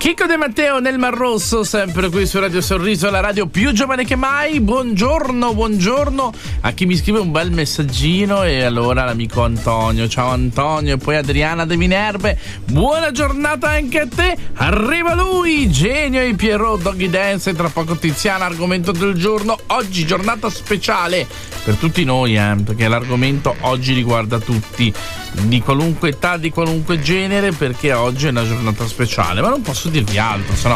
Chicco De Matteo nel Mar Rosso, sempre qui su Radio Sorriso, la radio più giovane che mai. Buongiorno a chi mi scrive un bel messaggino. E allora l'amico Antonio, ciao Antonio. E poi Adriana De Minerve, buona giornata anche a te. Arriva lui, Genio e Pierrot, Doggy Dance. E tra poco Tiziana, argomento del giorno. Oggi giornata speciale per tutti noi, perché l'argomento oggi riguarda tutti, di qualunque età, di qualunque genere, perché oggi è una giornata speciale. Ma non posso dirvi altro, sennò